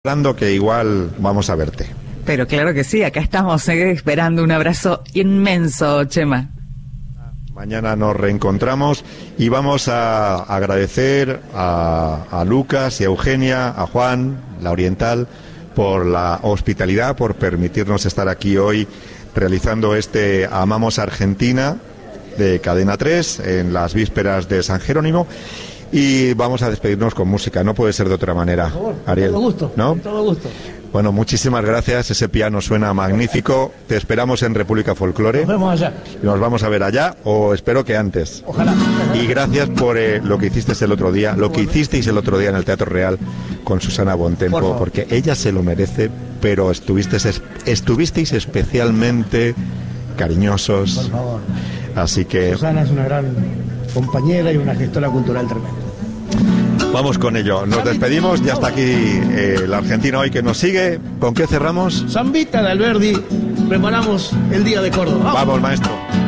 Esperando que igual vamos a verte. Pero claro que sí, acá estamos esperando un abrazo inmenso, Chema. Mañana nos reencontramos y vamos a agradecer a Lucas y a Eugenia, a Juan, la Oriental, por la hospitalidad, por permitirnos estar aquí hoy realizando este Amamos Argentina de Cadena 3 en las vísperas de San Jerónimo. Y vamos a despedirnos con música, no puede ser de otra manera. Por favor, Ariel, con todo gusto, ¿no? con todo gusto. Bueno, muchísimas gracias, ese piano suena magnífico, te esperamos en República Folklore. Nos vemos allá. Nos vamos a ver allá, o espero que antes. Ojalá. Y gracias por lo que hicisteis el otro día, hicisteis el otro día en el Teatro Real con Susana Bontempo, porque ella se lo merece, pero estuvisteis especialmente cariñosos. Por favor. Así que Susana es una gran compañera y una gestora cultural tremenda. vamos con ello. Nos despedimos, ya está aquí la Argentina hoy que nos sigue. ¿Con qué cerramos? Zambita de Alberdi, preparamos el día de Córdoba. Vamos, maestro.